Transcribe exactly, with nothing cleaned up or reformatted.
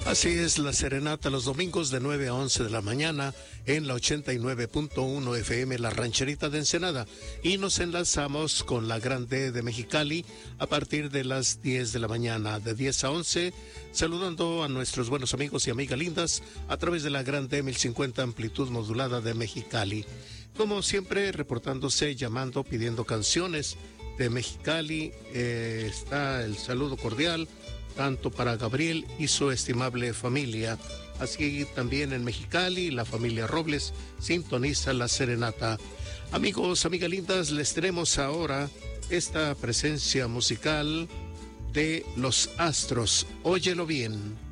Así es, la serenata los domingos de nueve a once de la mañana en la ochenta y nueve punto uno F M, La Rancherita de Ensenada. Y nos enlazamos con la Gran D de Mexicali a partir de las diez de la mañana, de diez a once, saludando a nuestros buenos amigos y amigas lindas a través de la Gran D mil cincuenta amplitud modulada de Mexicali. Como siempre, reportándose, llamando, pidiendo canciones de Mexicali. Eh, está el saludo cordial tanto para Gabriel y su estimable familia. Así también en Mexicali, la familia Robles sintoniza la serenata. Amigos, amigas lindas, les tenemos ahora esta presencia musical de Los Astros. Óyelo bien.